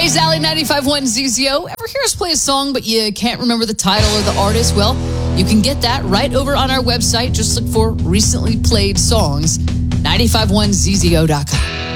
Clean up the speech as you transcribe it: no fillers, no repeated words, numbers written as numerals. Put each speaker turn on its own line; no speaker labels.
Hey, Sally, 95.1 ZZO. Ever hear us play a song, but you can't remember the title or the artist? Well, you can get that right over on our website. Just look for recently played songs, 951ZZO.com.